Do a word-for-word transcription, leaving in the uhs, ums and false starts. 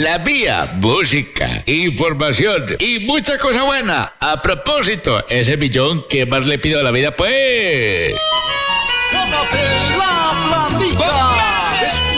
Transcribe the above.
la mía, música, información y muchas cosas buenas. A propósito, ese millón que más le pido a la vida, pues... ¡Tómate la platica!